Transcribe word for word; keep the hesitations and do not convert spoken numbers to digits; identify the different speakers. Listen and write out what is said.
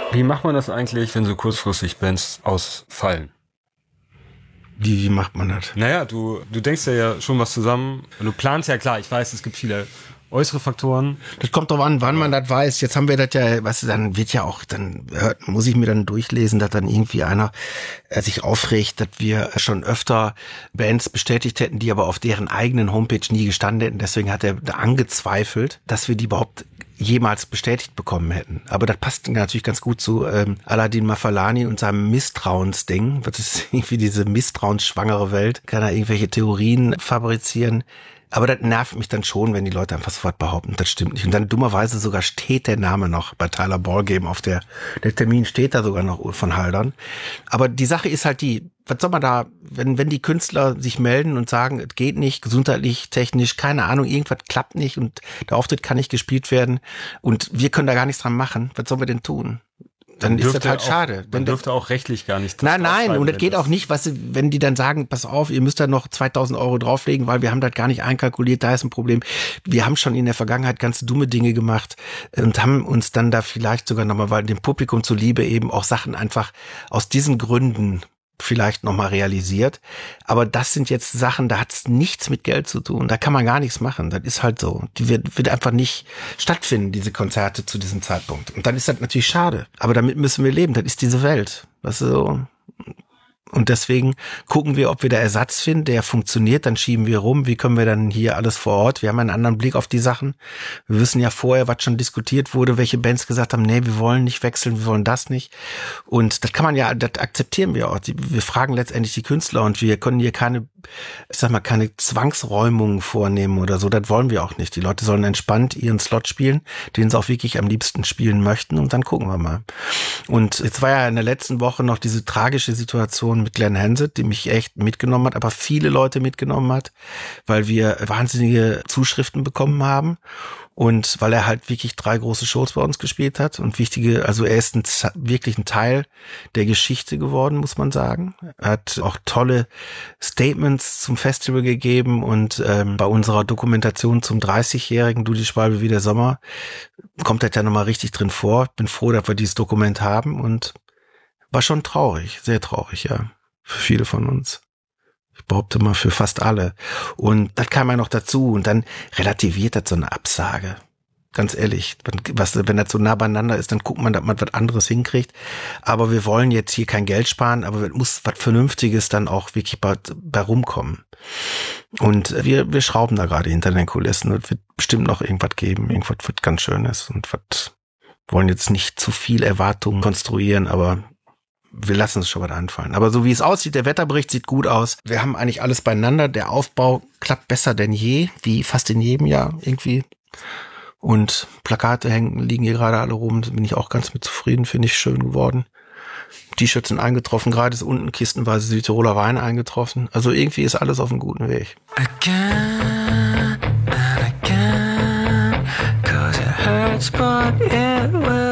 Speaker 1: Wie macht man das eigentlich, wenn so kurzfristig Bands ausfallen?
Speaker 2: Wie, wie macht man das?
Speaker 1: Naja, du, du denkst ja, ja schon was zusammen. Du planst ja, klar, ich weiß, es gibt viele äußere Faktoren.
Speaker 2: Das kommt drauf an, wann man das weiß. Jetzt haben wir das ja, weißt du, dann wird ja auch, dann hört, muss ich mir dann durchlesen, dass dann irgendwie einer äh, sich aufregt, dass wir schon öfter Bands bestätigt hätten, die aber auf deren eigenen Homepage nie gestanden hätten. Deswegen hat er da angezweifelt, dass wir die überhaupt jemals bestätigt bekommen hätten. Aber das passt natürlich ganz gut zu ähm, Aladin Mafalani und seinem Misstrauensding. Das ist irgendwie diese misstrauensschwangere Welt. Kann er irgendwelche Theorien fabrizieren. Aber das nervt mich dann schon, wenn die Leute einfach sofort behaupten, das stimmt nicht. Und dann dummerweise sogar steht der Name noch bei Tyler Ballgame auf der, der Termin steht da sogar noch von Haldern. Aber die Sache ist halt die, was soll man da, wenn, wenn die Künstler sich melden und sagen, es geht nicht, gesundheitlich, technisch, keine Ahnung, irgendwas klappt nicht und der Auftritt kann nicht gespielt werden und wir können da gar nichts dran machen, was sollen wir denn tun? Dann ist das halt
Speaker 1: auch,
Speaker 2: schade.
Speaker 1: Man dürfte auch rechtlich gar nicht.
Speaker 2: Nein, nein, und das geht auch nicht, was, wenn die dann sagen, pass auf, ihr müsst da noch zweitausend Euro drauflegen, weil wir haben das gar nicht einkalkuliert, da ist ein Problem. Wir haben schon in der Vergangenheit ganz dumme Dinge gemacht und haben uns dann da vielleicht sogar nochmal, weil dem Publikum zuliebe eben auch Sachen einfach aus diesen Gründen vielleicht nochmal realisiert. Aber das sind jetzt Sachen, da hat es nichts mit Geld zu tun. Da kann man gar nichts machen. Das ist halt so. Die wird, wird einfach nicht stattfinden, diese Konzerte zu diesem Zeitpunkt. Und dann ist das natürlich schade. Aber damit müssen wir leben. Das ist diese Welt. Weißt du, so. Und deswegen gucken wir, ob wir da Ersatz finden, der funktioniert, dann schieben wir rum. Wie können wir dann hier alles vor Ort? Wir haben einen anderen Blick auf die Sachen. Wir wissen ja vorher, was schon diskutiert wurde, welche Bands gesagt haben, nee, wir wollen nicht wechseln, wir wollen das nicht. Und das kann man ja, das akzeptieren wir auch. Wir fragen letztendlich die Künstler und wir können hier keine, ich sag mal, keine Zwangsräumungen vornehmen oder so. Das wollen wir auch nicht. Die Leute sollen entspannt ihren Slot spielen, den sie auch wirklich am liebsten spielen möchten und dann gucken wir mal. Und jetzt war ja in der letzten Woche noch diese tragische Situation mit Glenn Hansard, die mich echt mitgenommen hat, aber viele Leute mitgenommen hat, weil wir wahnsinnige Zuschriften bekommen haben und weil er halt wirklich drei große Shows bei uns gespielt hat und wichtige, also er ist ein, wirklich ein Teil der Geschichte geworden, muss man sagen. Er hat auch tolle Statements zum Festival gegeben und ähm, bei unserer Dokumentation zum dreißigjährigen Du die Schwalbe wie der Sommer kommt er ja nochmal richtig drin vor. Bin froh, dass wir dieses Dokument haben und war schon traurig, sehr traurig, ja, für viele von uns. Ich behaupte mal für fast alle. Und das kam ja noch dazu und dann relativiert das so eine Absage. Ganz ehrlich, was, wenn das so nah beieinander ist, dann guckt man, dass man was anderes hinkriegt. Aber wir wollen jetzt hier kein Geld sparen, aber es muss was Vernünftiges dann auch wirklich bei, bei rumkommen. Und wir, wir schrauben da gerade hinter den Kulissen und es wird bestimmt noch irgendwas geben, irgendwas wird ganz Schönes und was, wollen jetzt nicht zu viel Erwartungen konstruieren, aber wir lassen es schon mal anfallen. Aber so wie es aussieht, der Wetterbericht sieht gut aus. Wir haben eigentlich alles beieinander. Der Aufbau klappt besser denn je, wie fast in jedem Jahr irgendwie. Und Plakate hängen, liegen hier gerade alle rum. Da bin ich auch ganz mit zufrieden, finde ich schön geworden. T-Shirts sind eingetroffen, gerade ist unten kistenweise Südtiroler Wein eingetroffen. Also irgendwie ist alles auf einem guten Weg. Again and again, 'cause it hurts but it will.